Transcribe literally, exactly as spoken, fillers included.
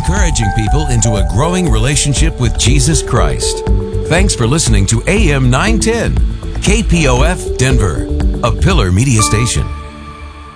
encouraging people into a growing relationship with Jesus Christ. Thanks for listening to A M nine ten, K P O F Denver, a Pillar Media Station.